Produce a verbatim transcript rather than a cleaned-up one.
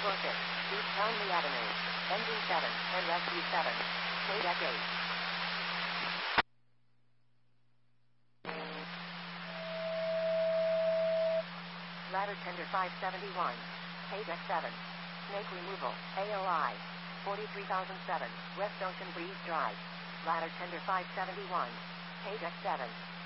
six, East Townley Avenue, Engine seven, and Rescue seven. Paydeck eight. Ladder Tender five seventy-one. Paydeck seven. Snake Removal, A O I. forty-three thousand seven, West Ocean Breeze Drive. Ladder Tender five seventy-one. Paydeck seven.